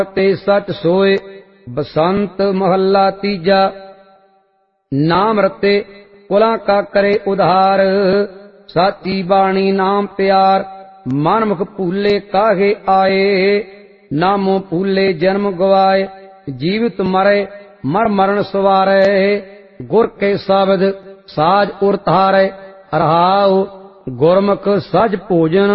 ते सच सोए। बसंत महला तीजा। नाम रते कुलां का करे उधार, साची बाणी नाम प्यार। मनमुख भूले काहे आए, नामो भूले जन्म गवाए। जीवित मरे मर मरण सवारे, गुर के शब्द साज उर तारे। रहाओ गुरमुख सज भोजन,